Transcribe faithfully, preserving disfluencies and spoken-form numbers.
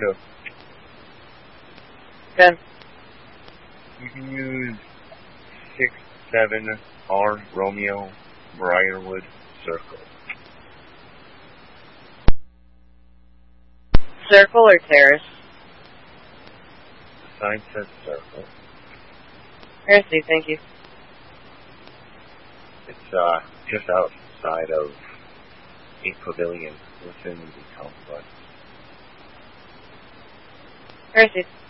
two. Ten. You can use six seven R Romeo Briarwood Circle. Circle or terrace? The sign says circle. Mercy, thank you. It's uh just outside of a pavilion within the complex. Mercy.